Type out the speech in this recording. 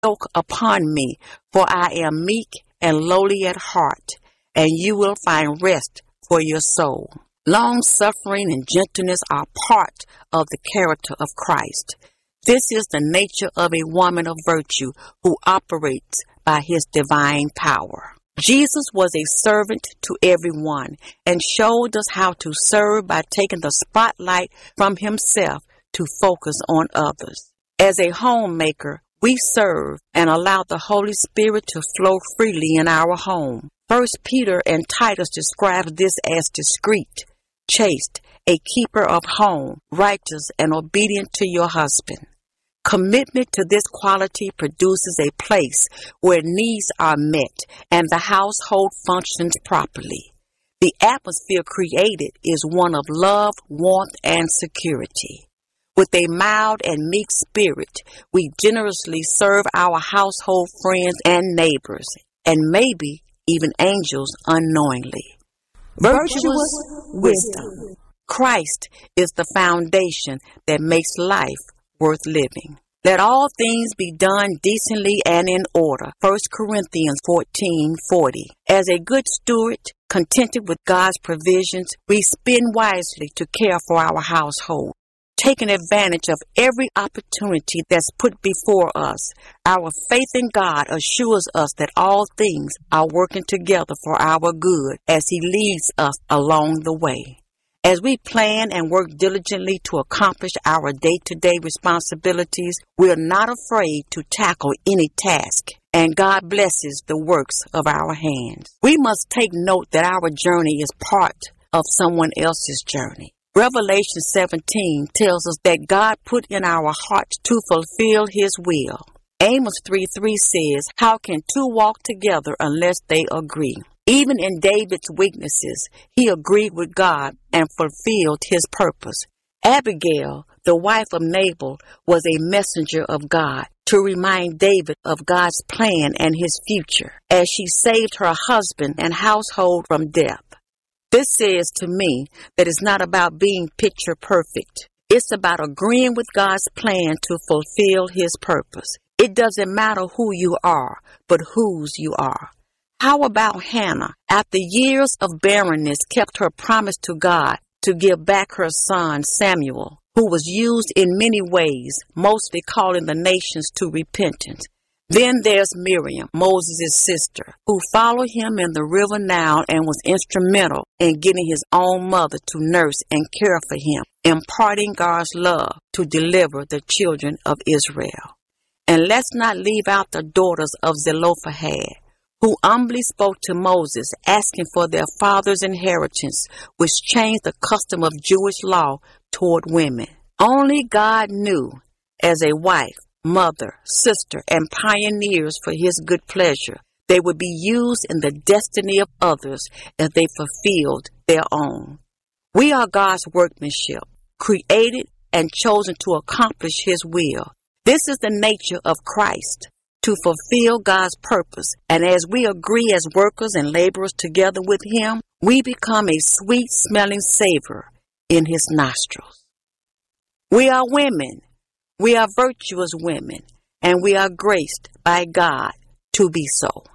yoke upon me, for I am meek and lowly at heart, and you will find rest for your soul. Long-suffering and gentleness are part of the character of Christ. This is the nature of a woman of virtue who operates by his divine power. Jesus was a servant to everyone and showed us how to serve by taking the spotlight from himself to focus on others. As a homemaker, we serve and allow the Holy Spirit to flow freely in our home. 1 Peter and Titus describes this as discreet, chaste, a keeper of home, righteous, and obedient to your husband. Commitment to this quality produces a place where needs are met and the household functions properly. The atmosphere created is one of love, warmth, and security. With a mild and meek spirit, we generously serve our household friends and neighbors, and maybe even angels unknowingly. Virtuous wisdom. Christ is the foundation that makes life worth living. Let all things be done decently and in order. 1 Corinthians 14:40. As a good steward, contented with God's provisions, we spend wisely to care for our household, taking advantage of every opportunity that's put before us. Our faith in God assures us that all things are working together for our good as He leads us along the way. As we plan and work diligently to accomplish our day-to-day responsibilities, we are not afraid to tackle any task, and God blesses the works of our hands. We must take note that our journey is part of someone else's journey. Revelation 17 tells us that God put in our hearts to fulfill His will. Amos 3:3 says, "How can two walk together unless they agree?" Even in David's weaknesses, he agreed with God and fulfilled his purpose. Abigail, the wife of Nabal, was a messenger of God to remind David of God's plan and his future as she saved her husband and household from death. This says to me that it's not about being picture perfect. It's about agreeing with God's plan to fulfill His purpose. It doesn't matter who you are, but whose you are. How about Hannah? After years of barrenness, kept her promise to God to give back her son Samuel, who was used in many ways, mostly calling the nations to repentance. Then there's Miriam, Moses' sister, who followed him in the river Nile and was instrumental in getting his own mother to nurse and care for him, imparting God's love to deliver the children of Israel. And let's not leave out the daughters of Zelophehad, who humbly spoke to Moses, asking for their father's inheritance, which changed the custom of Jewish law toward women. Only God knew, as a wife, mother, sister, and pioneers for His good pleasure, they would be used in the destiny of others as they fulfilled their own. We are God's workmanship, created and chosen to accomplish His will. This is the nature of Christ, to fulfill God's purpose, and as we agree as workers and laborers together with Him, we become a sweet-smelling savor in His nostrils. We are women. We are virtuous women, and we are graced by God to be so.